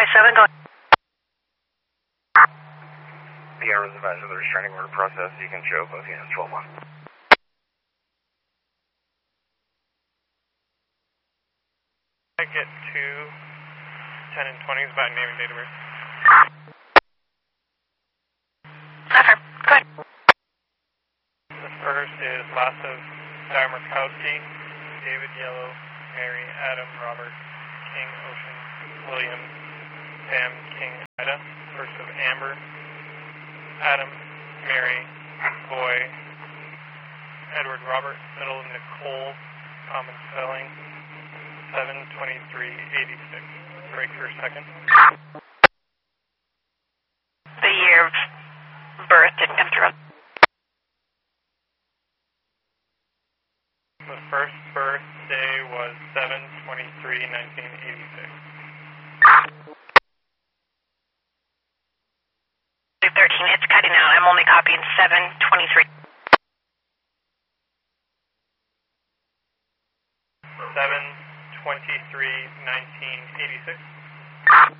7 going. The errors advised of the restraining order process. You can show both units 12-1. I get 2 10 and 20s by name and date of birth. Affirm. Go ahead. The first is Lasov Diamarkowski, David Yellow, Mary, Adam, Robert, King, Ocean, William, Pam, King, Ida. First of Amber, Adam, Mary, Boy, Edward, Robert. Middle, Nicole, common spelling, 7/23/86. Break for a second. The year of birth didn't come through. The first birthday was 7/23/1986. 13, it's cutting out. I'm only copying 7/23. 7/23/1986.